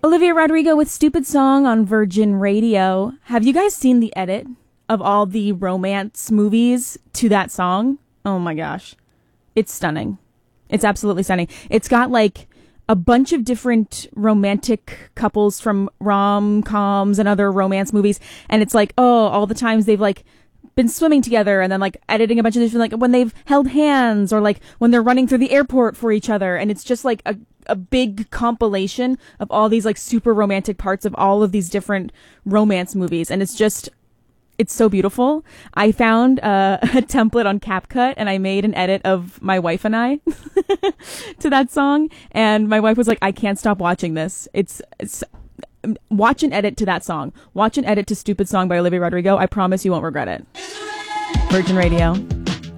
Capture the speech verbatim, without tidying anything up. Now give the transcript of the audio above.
Olivia Rodrigo with Stupid Song on Virgin Radio. Have you guys seen the edit of all the romance movies to that song? Oh my gosh. It's stunning. It's absolutely stunning. It's got like a bunch of different romantic couples from rom-coms and other romance movies. And it's like, oh, all the times they've like been swimming together, and then like editing a bunch of different, like when they've held hands, or like when they're running through the airport for each other. And it's just like a, a big compilation of all these like super romantic parts of all of these different romance movies. And it's just, it's so beautiful. I found uh, a template on CapCut, and I made an edit of my wife and I to that song. And my wife was like, I can't stop watching this. It's, it's, watch an edit to that song. Watch an edit to Stupid Song by Olivia Rodrigo. I promise you won't regret it. Virgin Radio.